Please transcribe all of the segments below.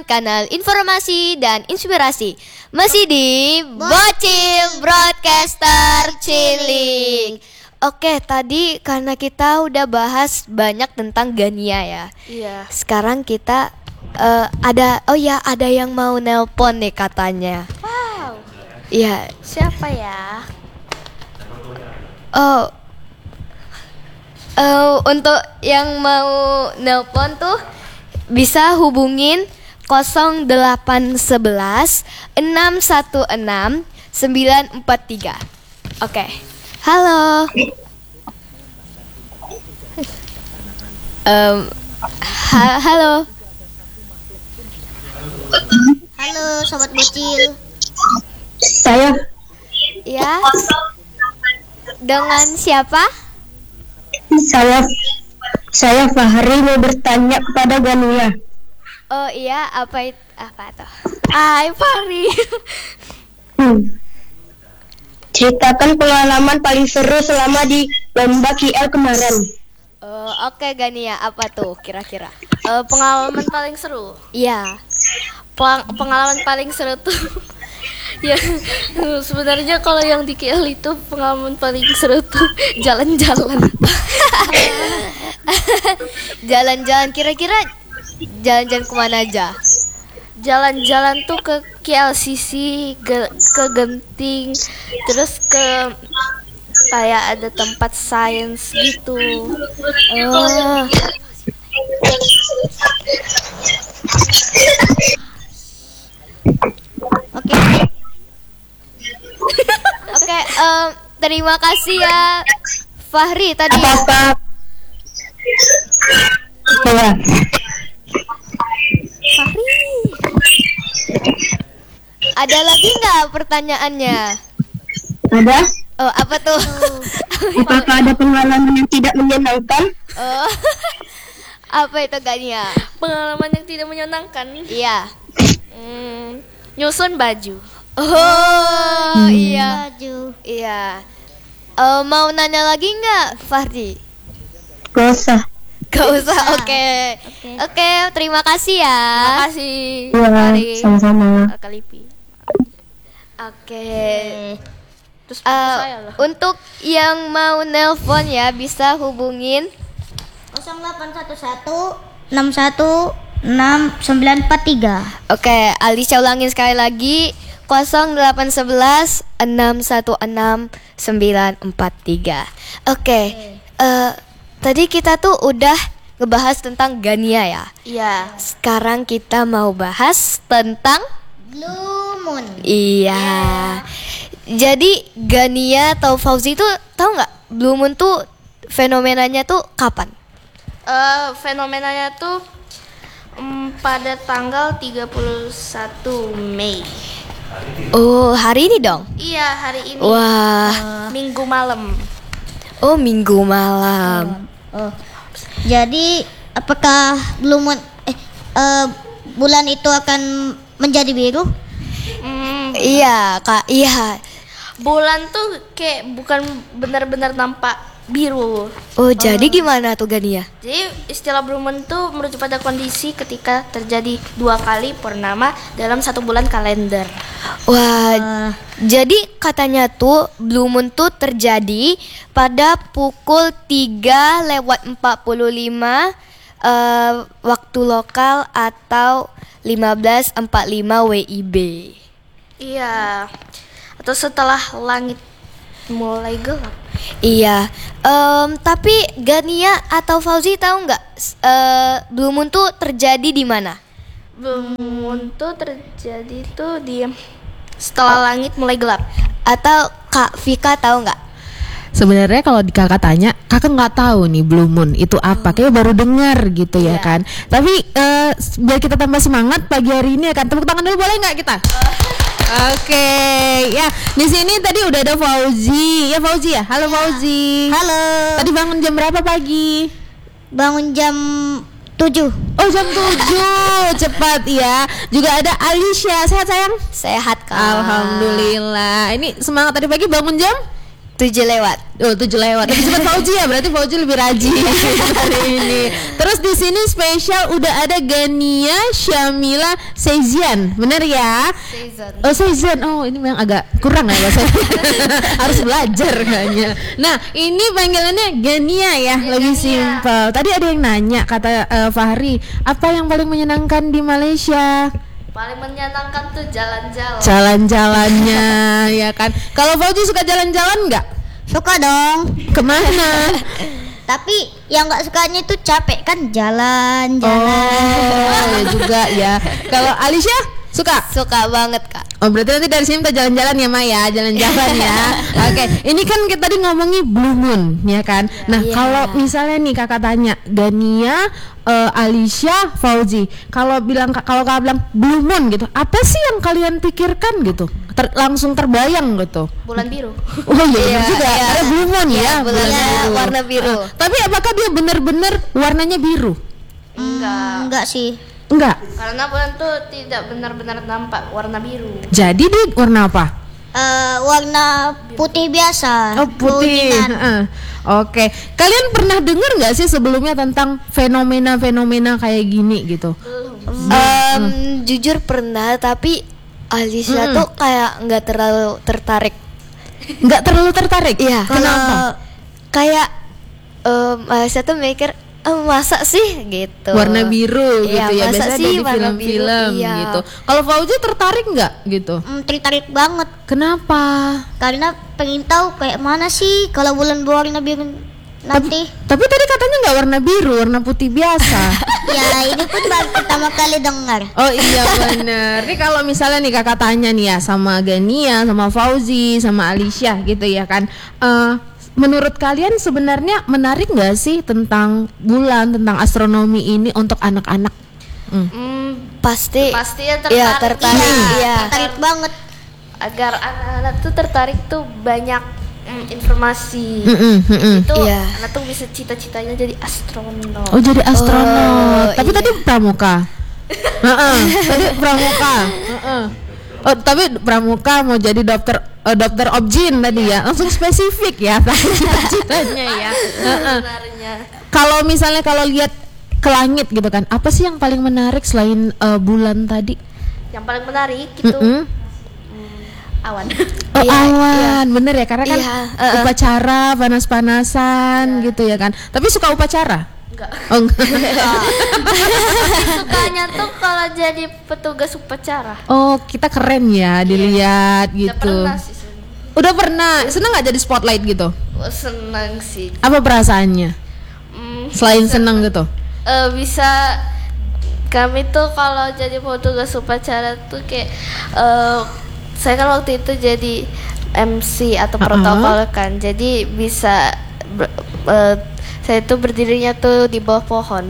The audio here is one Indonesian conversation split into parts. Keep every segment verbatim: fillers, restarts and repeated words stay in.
kanal informasi dan inspirasi. Masih di Bocil Broadcaster Cilik. Oke, tadi karena kita udah bahas banyak tentang Gania ya. Iya. Sekarang kita uh, ada oh ya ada yang mau nelpon nih katanya. Wow. Iya. Siapa ya? Oh. Uh, untuk yang mau nelpon tuh bisa hubungin nol delapan satu satu enam satu enam sembilan empat tiga. Oke. Halo. Um, ha- halo. Halo sobat bocil. Saya. Ya. Dengan siapa? Saya saya Fahri mau bertanya kepada Gania. Oh iya, apa itu? Apa tuh? Hai Fahri. Hmm. Ceritakan pengalaman paling seru selama di lomba K L kemarin. Oh, oke okay, Gania, apa tuh kira-kira? Uh, pengalaman paling seru. Iya. Peng- pengalaman paling seru tuh. Ya, sebenarnya kalau yang di K L itu pengalaman paling seru tuh jalan-jalan. Jalan-jalan kira-kira jalan-jalan kemana aja? Jalan-jalan tuh ke K L C C, ke, ke Genting, terus ke kayak ada tempat sains gitu. Oh. Oke. Oke, um, terima kasih ya Fahri tadi. Apa-apa. Ya. Fahri. Ada lagi nggak pertanyaannya? Ada? Oh, apa tuh? Apakah ada pengalaman yang tidak menyenangkan? Oh. Apa itu Gania? Pengalaman yang tidak menyenangkan. Iya. Hmm, nyusun baju. Oh, iya. Baju. Iya. Uh, mau nanya lagi nggak, Fahri? Gak usah. Gak usah, usah. oke. Oke. Oke, terima kasih ya. Terima kasih. Ya, Mari. sama-sama. Kalipi. Oke. Terus Uh, saya lah. untuk yang mau nelpon ya bisa hubungin nol delapan satu satu enam satu enam sembilan empat tiga. Oke, Alicia ulangin sekali lagi nol delapan satu satu enam satu enam sembilan empat tiga. Oke. Uh, tadi kita tuh udah ngebahas tentang Gania ya. Iya. Sekarang kita mau bahas tentang Blue Moon. iya. Jadi Gania atau Fauzi tuh tahu nggak Blue Moon tuh fenomenanya tuh kapan? Uh, fenomenanya tuh um, pada tanggal tiga puluh satu Mei. Oh, hari ini dong. Iya, hari ini. Wah. Minggu malam. Oh, Minggu malam. Oh. Jadi apakah Blue Moon eh eh, bulan itu akan menjadi biru? Hmm, Iya, Kak. Iya. bulan tuh kayak bukan benar-benar nampak biru. Oh, jadi gimana tuh Gania? Jadi istilah blue moon tuh merujuk pada kondisi ketika terjadi dua kali purnama dalam satu bulan kalender. Wah, jadi katanya tuh Blue Moon tuh terjadi pada pukul tiga lewat empat puluh lima uh, waktu lokal atau lima belas empat puluh lima W I B. Iya. Atau setelah langit mulai gelap. Iya, um, tapi Gania atau Fauzi tahu nggak uh, Blue Moon tuh terjadi di mana? Blue moon tuh terjadi tuh di setelah langit mulai gelap. Atau Kak Vika tahu nggak? Sebenarnya kalau di kakak tanya, kakak nggak tahu nih Blue Moon itu apa, kayak baru dengar gitu ya Iya. kan. Tapi eh, biar kita tambah semangat pagi hari ini ya kan, tepuk tangan dulu boleh nggak kita? Oke, ya di sini tadi udah ada Fauzi, ya Fauzi ya, halo Fauzi. Halo. Tadi bangun jam berapa pagi? Bangun jam tujuh. Oh jam tujuh, cepat ya. Juga ada Alicia, sehat sayang? Sehat Kak. Alhamdulillah. Ini semangat tadi pagi bangun jam? tujuh lewat. Oh, tujuh lewat. Lebih cepat Fauzi ya, berarti Fauzi lebih rajin hari ini. Terus di sini spesial udah ada Gania Syamila Seizian, bener ya? Season. Oh, Seizian. Oh, ini memang agak kurang ya bahasa. Harus belajar kayaknya. Nah, ini panggilannya Gania ya, lebih simpel. Tadi ada yang nanya kata uh, Fahri, apa yang paling menyenangkan di Malaysia? Paling menyenangkan tuh jalan-jalan. Jalan-jalannya ya kan. Kalau Fauzi suka jalan-jalan nggak? Suka dong. Kemana? Tapi yang nggak sukanya itu capek kan jalan-jalan. Oh, ya juga ya. Kalau Alicia suka? Suka banget Kak. Oh, berarti nanti dari sini kita jalan-jalan ya, Maya, jalan-jalan ya. Oke, ini kan kita tadi ngomongin Blue Moon, ya kan? Nah, Iya. kalau misalnya nih kakak tanya, Gania, uh, Alicia, Fauzi, kalau bilang kalau kakak bilang Blue Moon gitu, apa sih yang kalian pikirkan gitu? Ter- langsung terbayang gitu. Bulan biru. Oh iya, bener Iya, juga. iya. Ada Blue Moon ya, bulan biru. Warna biru. Uh, tapi apakah dia benar-benar warnanya biru? Enggak. Enggak sih. Enggak. Karena bulan tuh tidak benar-benar nampak warna biru. Jadi dia warna apa? Eh, warna putih biasa. Oh, putih. Keuningan. Heeh. Oke, kalian pernah dengar nggak sih sebelumnya tentang fenomena-fenomena kayak gini gitu? Em, jujur pernah, tapi Alicia Mm-mm. tuh kayak nggak terlalu tertarik. Nggak terlalu tertarik? Iya. Kenapa? Kayak em, Alicia tuh mikir, "Eh, masa sih gitu. Warna biru Iya, gitu ya, masa biasanya sih ada di warna biru? film-film Iya. gitu. Kalau Fauzi tertarik nggak gitu? Hmm, tertarik banget Kenapa? karena pengen tahu kayak mana sih kalau bulan berwarna biru nanti. Tapi tadi katanya nggak warna biru, warna putih biasa. Ya ini pun baru pertama kali dengar. Oh iya bener. Nih kalau misalnya nih kakak tanya nih ya sama Gania, sama Fauzi, sama Alicia gitu ya kan. Eh, menurut kalian sebenarnya menarik nggak sih tentang bulan, tentang astronomi ini untuk anak-anak? Hmm. Hmm, Pasti. pasti ya Iya, tertarik. tertarik. Iya, Iya. tertarik banget. Agar anak-anak tuh tertarik tuh banyak mm, informasi. Mm-mm, mm-mm. Itu Iya. anak tuh bisa cita-citanya jadi astronot. Oh jadi astronot. Oh, Tapi iya. tadi pramuka. Heeh, tadi pramuka. Heeh. Oh tapi pramuka mau jadi dokter eh, dokter objin tadi ya. Langsung spesifik ya tadi cita-citanya ya. Heeh. Sebenarnya. Kalau misalnya kalau lihat ke langit gitu kan, apa sih yang paling menarik selain eh, bulan tadi? Yang paling menarik itu Mm-mm. awan. Oh Iya, awan, bener ya karena kan Iya, uh-uh. upacara panas-panasan gitu ya kan. Tapi suka upacara? Enggak. Oh enggak. Sukanya tuh kalau jadi petugas upacara. Oh kita keren ya dilihat Udah gitu. pernah sih sebenarnya. Udah pernah, seneng nggak jadi spotlight gitu? Oh, senang sih. Apa perasaannya? Hmm, Selain seneng gitu? eh, bisa kami tuh kalau jadi petugas upacara tuh kayak eh, saya kan waktu itu jadi M C atau Uh-uh. protokol kan, jadi bisa ber- eh, saya tuh berdirinya tuh di bawah pohon.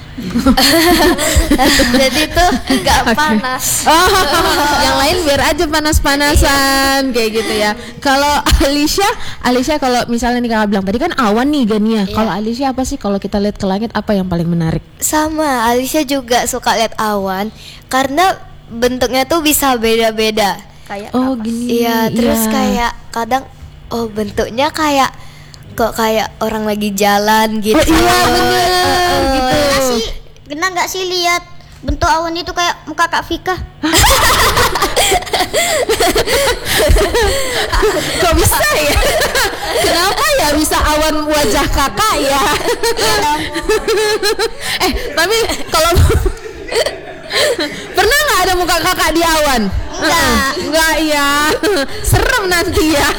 Jadi tuh nggak panas. Oh, yang lain biar aja panas-panasan kayak gitu ya. Kalau Alicia, Alicia kalau misalnya nih kakak bilang tadi kan awan nih Gania. Kalau Alicia apa sih kalau kita lihat ke langit apa yang paling menarik? Sama, Alicia juga suka lihat awan karena bentuknya tuh bisa beda-beda. Kayak Oh apa? gini. Iya, terus iya. kayak kadang oh bentuknya kayak kok kayak orang lagi jalan gitu. Oh iya bener gitu. Pernah sih, pernah nggak sih lihat bentuk awan itu kayak muka Kak Vika? Kok bisa ya? Kenapa ya bisa awan wajah kakak ya? eh tapi kalau pernah nggak ada muka kakak di awan? Enggak. Enggak ya. Serem nanti ya.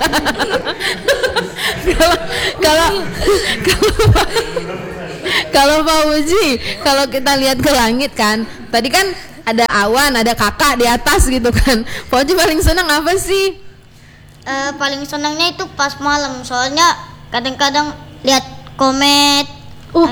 Kalau kalau kalau kalau Fauzi, kalau kita lihat ke langit kan, tadi kan ada awan, ada kakak di atas gitu kan. Fauzi paling senang apa sih? Eh, paling senangnya itu pas malam, soalnya kadang-kadang lihat komet. Uh,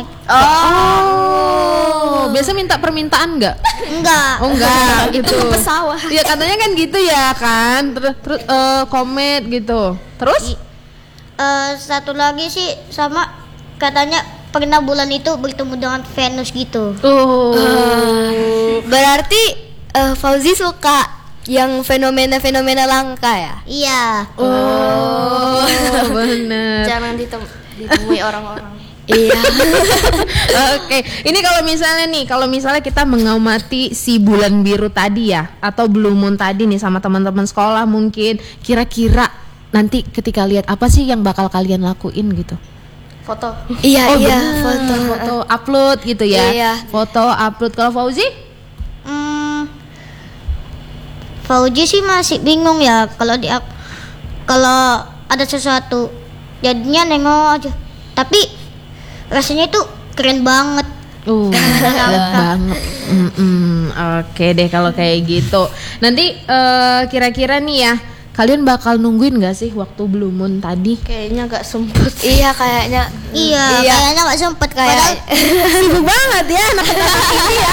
oh, biasa minta permintaan nggak? Enggak. Oh enggak gitu. pesawat. Ya katanya kan gitu ya kan. Terus terus eh, komet gitu. Terus? Eh, satu lagi sih sama katanya pernah bulan itu bertemu dengan Venus gitu. Oh. Berarti eh, Fauzi suka yang fenomena-fenomena langka ya? Iya. Oh, Oh, bener. Jangan ditem- ditemui orang-orang. Iya. Oke, ini kalau misalnya nih, kalau misalnya kita mengamati si bulan biru tadi ya, atau blue moon tadi nih sama teman-teman sekolah mungkin, kira-kira nanti ketika lihat apa sih yang bakal kalian lakuin gitu? Foto. Iya, Oh, iya, bener, foto. foto upload gitu ya. Iya. Foto upload. Kalau Fauzi? Hmm, Fauji sih masih bingung ya kalau di kalau ada sesuatu jadinya nengok aja. Tapi rasanya itu keren banget. Uh, keren banget. Mm-mm. Oke deh kalau kayak gitu. Nanti eh, kira-kira nih ya, kalian bakal nungguin gak sih waktu blue moon tadi? Kayaknya gak sempet. Iya, kayaknya. Iya, Iya. kayaknya nggak sempet Kayak kayak. Sibuk banget ya anak ini ya.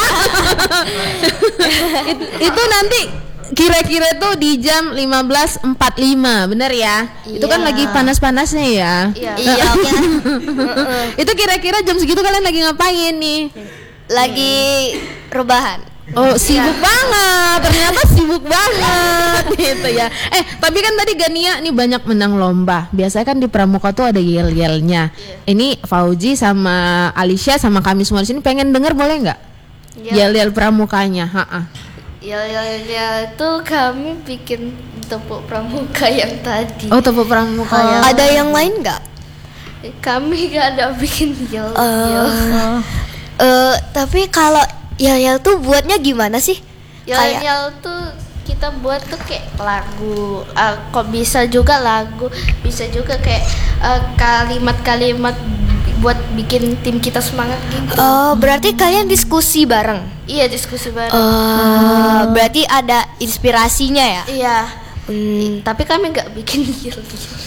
It- itu nanti kira-kira tuh di jam lima belas empat puluh lima, bener ya? Itu kan Iya. lagi panas-panasnya ya. Iya. Iya, Itu kira-kira jam segitu kalian lagi ngapain nih? lagi rebahan. Oh, sibuk banget. Ternyata sibuk banget gitu ya. Eh, tapi kan tadi Gania nih banyak menang lomba. Biasanya kan di pramuka tuh ada yel-yelnya. Ini Fauji sama Alicia sama kami semua di sini pengen denger boleh nggak? Iya. Yel-yel pramukanya. Ha-ha. Ya, ya, ya, itu kami bikin tepuk pramuka yang tadi. Oh, tepuk pramuka ya. Ada yang lain nggak? Kami gak ada bikin yel. Eh, eh, tapi kalau yel-yel tuh buatnya gimana sih? Kayak Yel-yel tuh kita buat tuh kayak lagu. Ah, kok bisa juga lagu, bisa juga kayak eh, kalimat-kalimat buat bikin tim kita semangat gitu. Oh, berarti kalian diskusi bareng. Iya, diskusi bareng. Oh, berarti ada inspirasinya ya? Iya. Hmm. Tapi kami nggak bikin yel.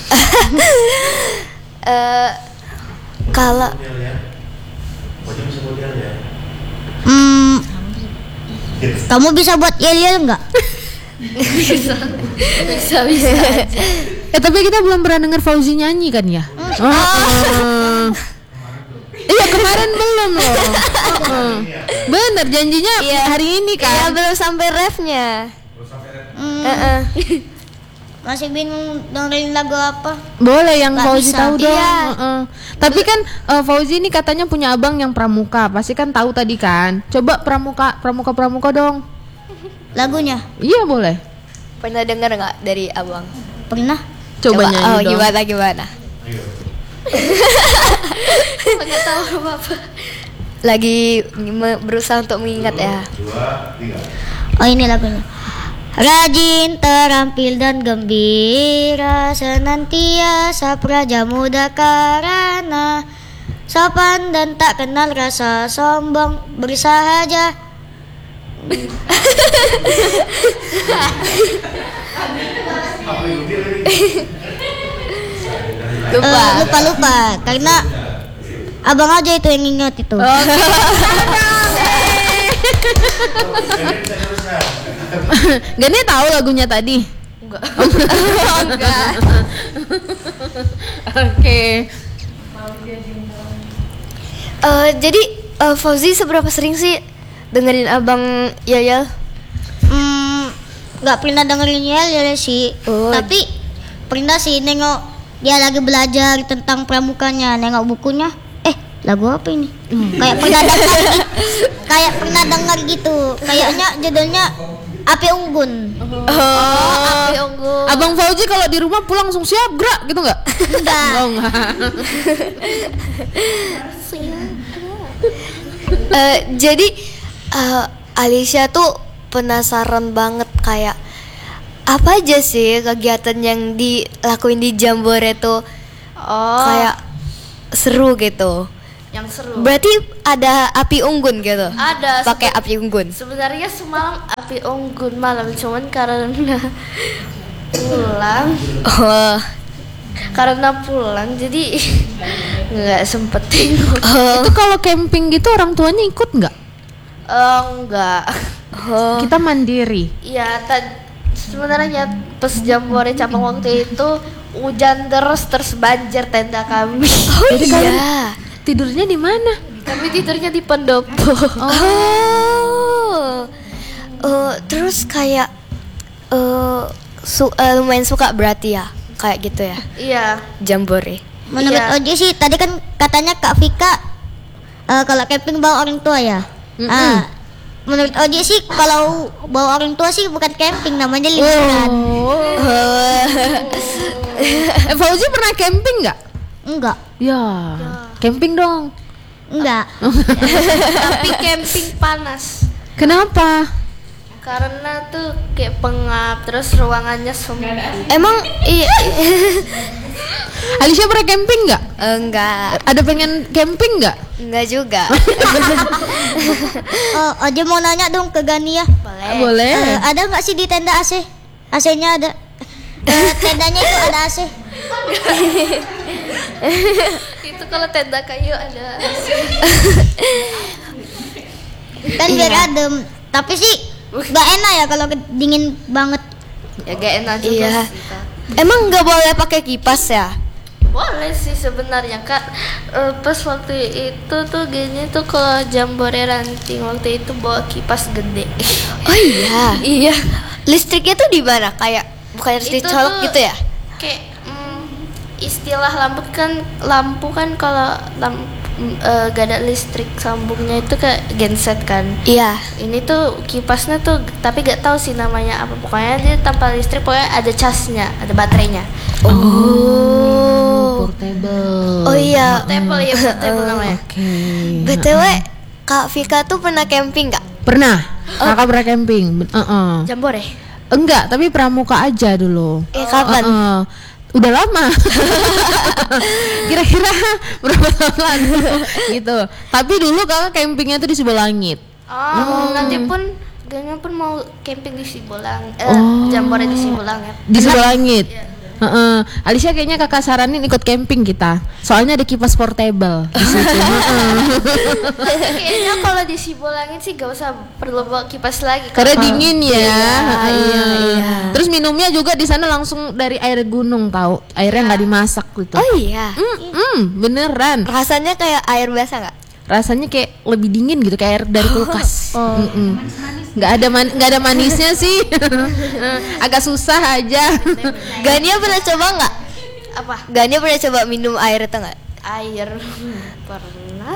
Eh, kalau Hmm, kamu bisa buat yel-yel nggak? bisa bisa aja. Eh, tapi kita belum pernah denger Fauzi nyanyi kan ya? Oh, oh. Iya, kemarin belum loh. Oh. Bener, janjinya hari ini ya kan? belum sampai refnya. Hmm, Heeh. masih bingung dengerin lagu apa? Boleh yang Nggak Fauzi bisa. tahu dong. Iya. Heeh. Tapi kan eh, Fauzi ini katanya punya abang yang pramuka, pasti kan tahu tadi kan. Coba pramuka, pramuka, pramuka dong. Lagunya Iya boleh. Pernah dengar nggak dari abang? pernah? Coba, nyanyi Oh, dong. gimana gimana? Nggak tahu apa-apa. Lagi me- berusaha untuk mengingat ya. Oh, ini lagunya. Rajin, terampil dan gembira, senantiasa praja muda karena sopan dan tak kenal rasa sombong, bersahaja. Lupa. Eh, lupa lupa karena abang aja itu yang ingat itu. Gani tahu lagunya tadi? Enggak. Enggak. Oke. Eh, jadi eh, Fauzi seberapa sering sih dengerin abang Yayal? Hmm, nggak pernah dengerin yel yel sih, Oh. tapi pernah sih nengok dia lagi belajar tentang pramukanya, nengok bukunya. Eh, lagu apa ini? Kayak pernah dengar, gi- kayak pernah dengar gitu. Kayaknya judulnya Api Unggun. Api unggul. Abang Fauzi kalau di rumah pulang langsung siap gerak gitu nggak? Enggak. Oh, nggak. Eh, jadi eh, Alicia tuh penasaran banget kayak apa aja sih kegiatan yang dilakuin di Jambore tuh Oh, kayak seru gitu. yang seru. Berarti ada api unggun gitu. Ada. Pakai sebe- api unggun. Sebenarnya semalam api unggun malam, cuman karena pulang, Oh. karena pulang jadi nggak sempet tengok. Itu kalau camping gitu orang tuanya ikut nggak? Oh, enggak. Oh. Kita mandiri. Iya, tad- sebenarnya pas Jambore cabang waktu itu hujan terus terus banjir tenda kami. Jadi Iya. kalian tidurnya di mana? Kami tidurnya di pendopo. Oh. Eh, terus kayak eh su- eh, lumayan suka berarti ya. kayak gitu ya, Iya. jambore. Menurut Iya. Oji sih tadi kan katanya Kak Vika eh, kalau camping bawa orang tua ya. Ah, menurut Oji sih kalau bawa orang tua sih bukan camping, namanya liburan. Oh. eh, Fauzi pernah camping nggak? Enggak, Ya, camping dong. enggak. Tapi camping panas. Kenapa? Karena tuh kayak pengap, terus ruangannya sempit. Emang iya. Alicia pernah camping nggak? Enggak, Ada pengen camping nggak? enggak juga. Oh, Oji mau nanya dong ke Gania. Boleh. Boleh. Eh, ada nggak sih di tenda A C? A C-nya ada. Eh, tendanya itu ada A C. Itu kalau tenda kayu ada. Kan biar adem. Tapi sih nggak enak ya kalau ke- dingin banget. Ya gak enak juga Iya. sih, Kak. Emang nggak boleh pakai kipas ya? Boleh sih sebenarnya Kak. Eh, pas waktu itu tuh gini tuh kalau jambore ranting waktu itu bawa kipas gede. Oh iya. Iya. Listriknya tuh di mana? Kayak bukan listrik Itu colok tuh gitu ya? Kayak mm, istilah lampu kan lampu kan kalau lampu gak ada listrik sambungnya itu kayak genset kan. Iya. Ini tuh kipasnya tuh tapi gak tahu sih namanya apa. Pokoknya dia tanpa listrik, pokoknya ada casnya, ada baterainya. Oh. Portable. Oh iya. Portable ya, portable namanya. Oke. B T W Kak Vika tuh pernah camping nggak? Pernah. Kakak pernah camping. Ben- uh-uh. Jambore. Enggak, tapi pramuka aja dulu. Eh kapan? Uh-uh. Udah lama. Kira-kira berapa tahun lalu gitu. Tapi dulu kakak campingnya tuh di Sibolangit. Oh, nanti pun Ganya pun mau camping di Sibolang. Eh, Oh. Jambore di Sibolang ya. Di Sibolangit. Heeh. Alicia kayaknya kakak saranin ikut camping kita. Soalnya ada kipas portable di situ. Heeh. Kayaknya kalau di Sibolangit sih gak usah perlu bawa kipas lagi. Karena dingin ya. Heeh. iya, iya. Terus minumnya juga di sana langsung dari air gunung tahu. Airnya nggak dimasak gitu. Oh iya. Mm, mm, beneran. Rasanya kayak air biasa nggak? Rasanya kayak lebih dingin gitu kayak air dari kulkas. Mm-mm. Nggak ada man- nggak ada manisnya sih. Agak susah aja. Gania pernah coba nggak? Apa? Gania pernah coba minum air itu nggak? Air. Pernah.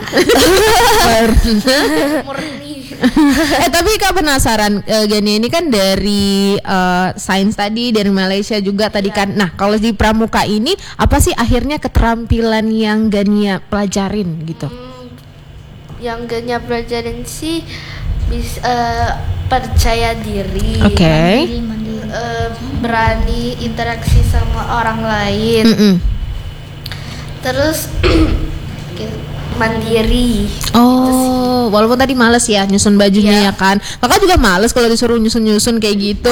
Murni. eh tapi kak penasaran eh, Gani ini kan dari eh, sains tadi dari Malaysia juga tadi kan. Nah kalau di pramuka ini apa sih akhirnya keterampilan yang Gania pelajarin gitu? Hmm, yang Ganya pelajarin sih bisa eh, percaya diri. Oke. Eh, berani interaksi sama orang lain. Mm-mm. Terus mandiri. Oh, walaupun tadi males ya nyusun bajunya Iya. ya kan. Kakak juga males kalau disuruh nyusun-nyusun kayak gitu.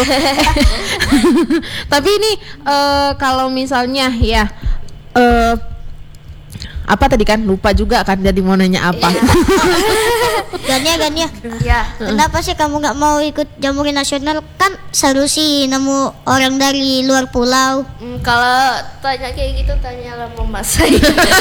Tapi ini eh, kalau misalnya ya eh apa tadi kan lupa juga kan jadi mau nanya apa. Gania, Gania. Ya. Kenapa sih kamu nggak mau ikut Jambore Nasional? Kan seru sih nemu orang dari luar pulau. Hmm, kalau tanya kayak gitu tanyalah Mama saya.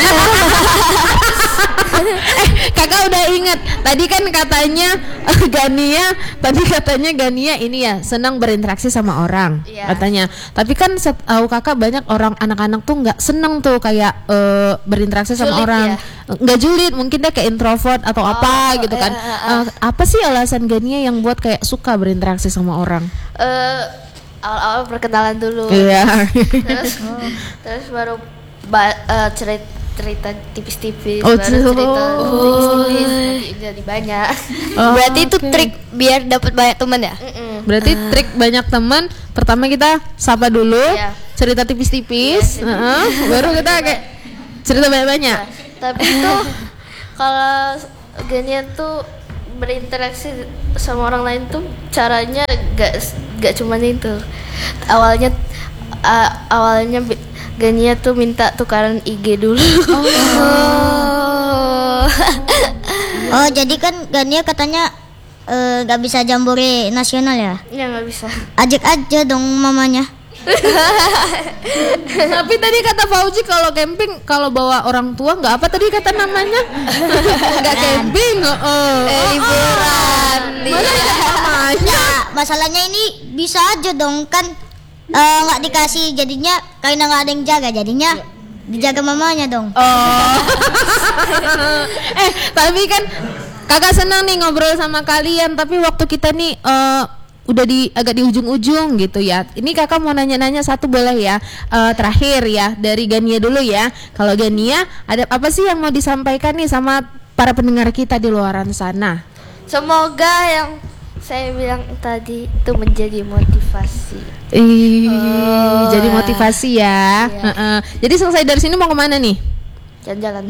eh, kakak udah ingat tadi kan katanya eh, Gania tadi katanya Gania ini ya senang berinteraksi sama orang Iya. katanya. Tapi kan setahu kakak banyak orang anak-anak tuh nggak seneng tuh kayak eh, berinteraksi sama Julid orang. ya? Nggak julid, mungkin dia kayak introvert atau apa gitu kan. eh, eh, Eh, apa sih alasan Gania yang buat kayak suka berinteraksi sama orang? Eh, awal-awal perkenalan dulu. Iya. Terus terus baru ba- eh, cerita cerita tipis-tipis, Oh, baru cerita. cerita tipis-tipis nanti jadi banyak. Oh, Berarti itu oke. trik biar dapat banyak teman ya? Mm-mm. Berarti trik banyak teman pertama kita sapa dulu, Iya. cerita tipis-tipis, Iya, heeh, baru kita kayak cerita banyak-banyak. Tapi tuh kalau Gania tuh berinteraksi sama orang lain tuh caranya gak gak cuma itu. Awalnya uh, awalnya bi- Gania tuh minta tukaran I G dulu. Oh. Oh, jadi kan Gania katanya eh, nggak bisa Jambore Nasional ya? Ya nggak bisa. Ajak aja dong mamanya. Tapi tadi kata Fauzi kalau camping kalau bawa orang tua nggak apa tadi kata namanya? Nggak camping, heeh. Eh, liburan. Masa ada namanya? Nah, masalahnya ini bisa aja dong kan eh, nggak dikasih jadinya karena nggak ada yang jaga jadinya dijaga mamanya dong. Oh. eh, tapi kan kakak senang nih ngobrol sama kalian, tapi waktu kita nih eh, udah di agak di ujung-ujung gitu ya. Ini kakak mau nanya-nanya satu boleh ya? Eh, terakhir ya dari Gania dulu ya. Kalau Gania ada apa sih yang mau disampaikan nih sama para pendengar kita di luaran sana? Semoga yang saya bilang tadi itu menjadi motivasi. Ih, Oh. jadi motivasi ya. Iya. Heeh. Jadi selesai dari sini mau kemana nih? Jalan-jalan.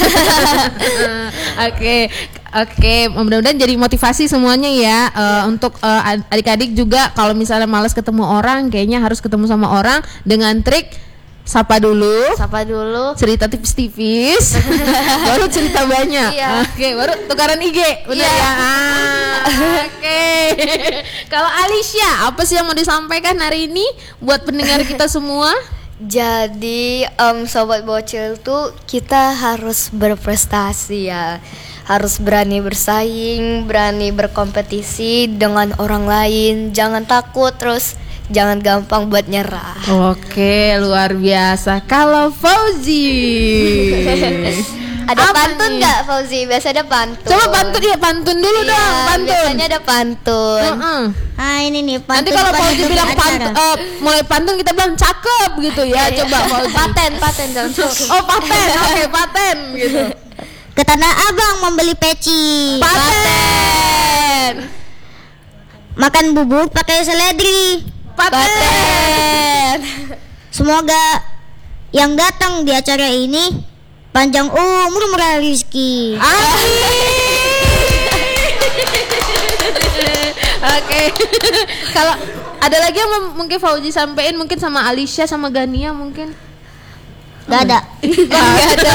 Oke, oke. Mudah-mudahan jadi motivasi semuanya ya. Eh, untuk eh, ad- adik-adik juga kalau misalnya malas ketemu orang, kayaknya harus ketemu sama orang dengan trik sapa dulu, Sapa dulu. cerita tipis-tipis, baru cerita banyak. Iya. Oke, baru tukaran I G, udah Iya. ya. Ah, oke. Kalau Alicia, apa sih yang mau disampaikan hari ini buat pendengar kita semua? Jadi em, sobat bocil tuh kita harus berprestasi ya. Harus berani bersaing, berani berkompetisi dengan orang lain. Jangan takut, terus jangan gampang buat nyerah. Oke, luar biasa. Kalau Fauzi, Ada Apa pantun nih? nggak Fauzi? Biasa ada pantun. Coba pantun ya, pantun dulu Iya, dong, pantun. biasanya ada pantun. Heeh. Ah ini nih Nanti pantun kalau pas Fauzi untuk bilang acara. pantun, eh, mulai pantun kita bilang cakep gitu ya. Coba Fauzi. Paten, paten jangan Oh paten, oke paten gitu. Ke Tanah Abang membeli peci. Paten, Makan bubuk pakai seledri. paten. Semoga yang datang di acara ini panjang umur murah rezeki. Oke. Kalau ada lagi yang mau mungkin Fauzi sampein mungkin sama Alicia sama Gania mungkin. Gak ada. Gak ada.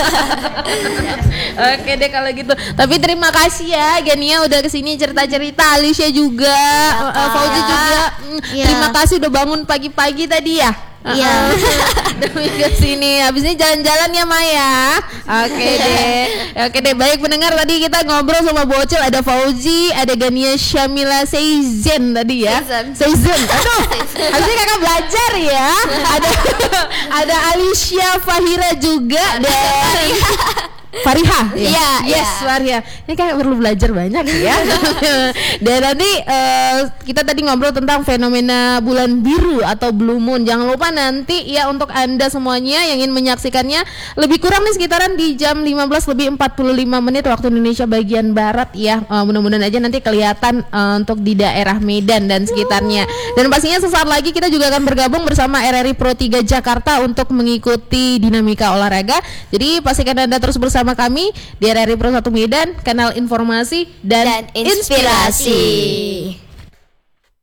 Oke deh kalau gitu. Tapi terima kasih ya Gania udah kesini cerita-cerita, Alicia juga, uh, Fauzi juga. Mm, Iya. Terima kasih udah bangun pagi-pagi tadi ya. Iya. Demi kesini. Habis ini jalan-jalan ya Maya. Oke deh. Oke deh. Baik pendengar, tadi kita ngobrol sama bocil. Ada Fauzi, ada Gania Syamila Seizen tadi ya. Seizan. Seizen. Aduh. Harusnya kakak belajar ya. Ada ada Alicia Fahira juga dan Fariha. Iya, Yes, iya. Fariha. Ini kayak perlu belajar banyak ya. Dan nanti eh, kita tadi ngobrol tentang fenomena bulan biru atau blue moon. Jangan lupa nanti ya untuk Anda semuanya yang ingin menyaksikannya lebih kurang nih sekitaran di jam lima belas lebih empat puluh lima menit waktu Indonesia bagian barat ya. Eh, mudah-mudahan aja nanti kelihatan eh, untuk di daerah Medan dan sekitarnya. Dan pastinya sesaat lagi kita juga akan bergabung bersama R R I Pro tiga Jakarta untuk mengikuti dinamika olahraga. Jadi pastikan Anda terus bersama kami di R R I Pro satu Medan, kanal informasi dan, Dan inspirasi.